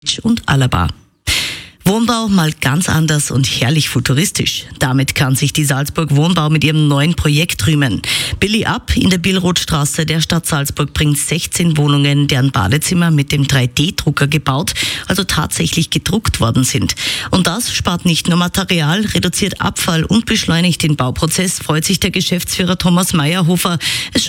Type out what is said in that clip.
und Alaba. Wohnbau mal ganz anders und herrlich futuristisch. Damit kann sich die Salzburg Wohnbau mit ihrem neuen Projekt rühmen. Billy Up in der Billrothstraße der Stadt Salzburg bringt 16 Wohnungen, deren Badezimmer mit dem 3D-Drucker gebaut, also tatsächlich gedruckt worden sind. Und das spart nicht nur Material, reduziert Abfall und beschleunigt den Bauprozess, freut sich der Geschäftsführer Thomas Meyerhofer. Es